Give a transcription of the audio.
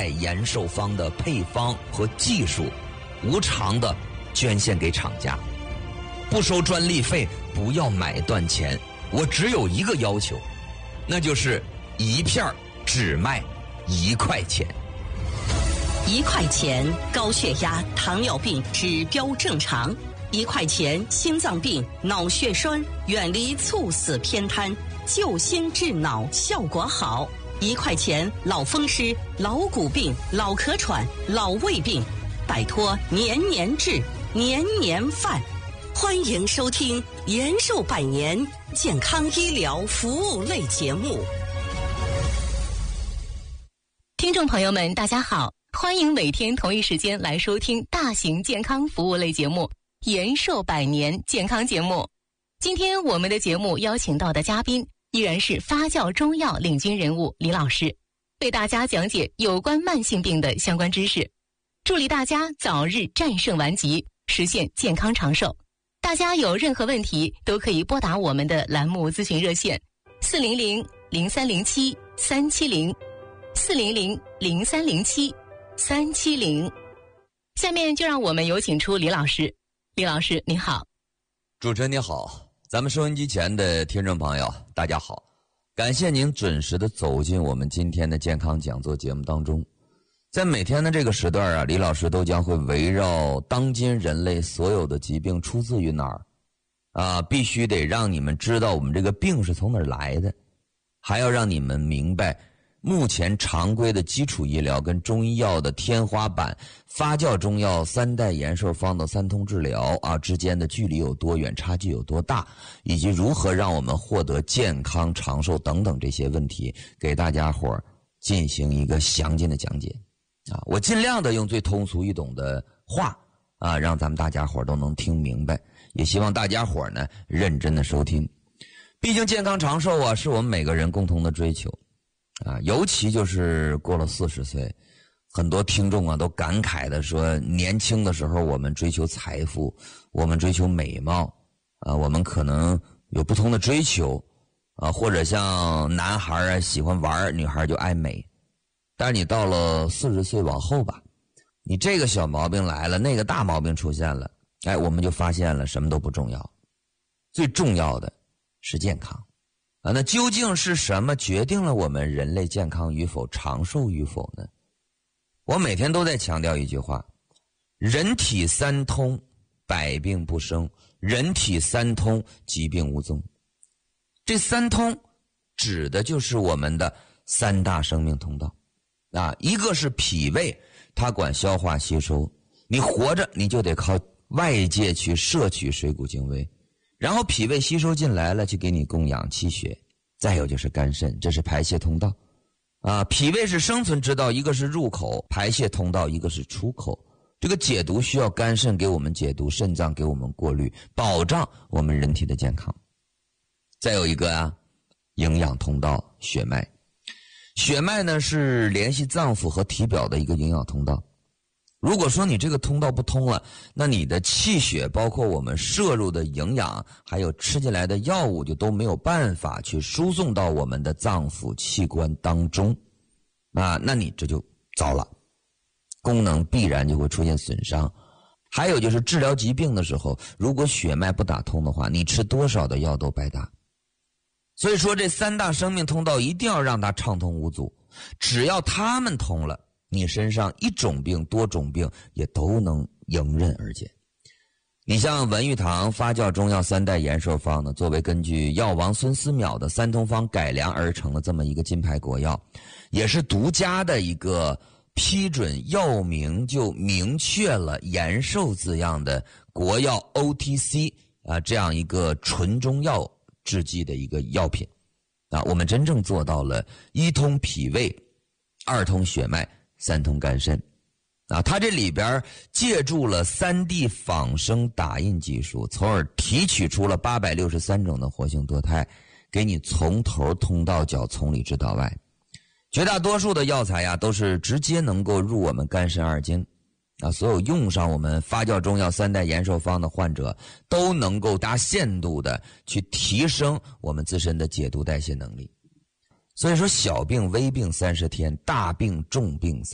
延寿方的配方和技术，无偿的捐献给厂家，不收专利费，不要买断钱。我只有一个要求，那就是一片只卖1块钱。 1块钱高血压、糖尿病指标正常；1块钱心脏病、脑血栓远离猝死偏瘫，救心治脑效果好；1块钱老风湿、老骨病、老咳喘、老胃病，摆脱年年治、年年犯。欢迎收听延寿百年健康医疗服务类节目。 听众朋友们，大家好，欢迎每天同一时间来收听大型健康服务类节目延寿百年健康节目。今天我们的节目邀请到的嘉宾依然是发酵中药领军人物李老师，为大家讲解有关慢性病的相关知识，助力大家早日战胜顽疾，实现健康长寿。大家有任何问题都可以拨打我们的栏目咨询热线400-0307-370，400-0307-370。下面就让我们有请出李老师。李老师您好。 主持人你好，咱们收音机前的听众朋友大家好，感谢您准时的走进我们今天的健康讲座节目当中。在每天的这个时段啊，李老师都将会围绕当今人类所有的疾病出自于哪儿啊，必须得让你们知道我们这个病是从哪儿来的，还要让你们明白目前常规的基础医疗跟中医药的天花板发酵中药3代延寿方的3通治疗啊之间的距离有多远，差距有多大，以及如何让我们获得健康长寿等等这些问题，给大家伙进行一个详尽的讲解啊。我尽量的用最通俗易懂的话啊，让咱们大家伙都能听明白，也希望大家伙呢认真的收听。毕竟健康长寿啊是我们每个人共同的追求啊，尤其就是过了40岁，很多听众啊都感慨的说，年轻的时候我们追求财富，我们追求美貌啊，我们可能有不同的追求啊，或者像男孩啊喜欢玩，女孩就爱美。但是你到了40岁往后吧，你这个小毛病来了，那个大毛病出现了，哎，我们就发现了什么都不重要，最重要的是健康啊。那究竟是什么决定了我们人类健康与否、长寿与否呢？我每天都在强调一句话，人体3通，百病不生；人体3通，疾病无踪。这3通指的就是我们的3大生命通道啊，一个是脾胃，它管消化吸收，你活着你就得靠外界去摄取水谷精微，然后脾胃吸收进来了，去给你供氧气血。再有就是肝肾，这是排泄通道啊。脾胃是生存之道，一个是入口，排泄通道一个是出口。这个解毒需要肝肾给我们解毒，肾脏给我们过滤，保障我们人体的健康。再有一个啊，营养通道，血脉。血脉呢是联系脏腑和体表的一个营养通道。如果说你这个通道不通了，那你的气血包括我们摄入的营养还有吃进来的药物就都没有办法去输送到我们的脏腑器官当中啊，那你这就糟了，功能必然就会出现损伤。还有就是治疗疾病的时候，如果血脉不打通的话，你吃多少的药都白搭。所以说这3大生命通道一定要让它畅通无阻，只要它们通了，你身上一种病多种病也都能迎刃而解。你像文玉堂发酵中药3代延寿方呢，作为根据药王孙思邈的3通方改良而成的这么一个金牌国药，也是独家的一个批准药名就明确了延寿字样的国药 OTC 啊，这样一个纯中药制剂的一个药品啊，我们真正做到了1通脾胃，2通血脉，3通肝肾啊。它这里边借助了3D 仿生打印技术，从而提取出了863种的活性多肽，给你从头通到脚，从里至到外。绝大多数的药材呀，都是直接能够入我们肝肾2经啊，所有用上我们发酵中药3代延寿方的患者，都能够大限度的去提升我们自身的解毒代谢能力。所以说小病微病30天，大病重病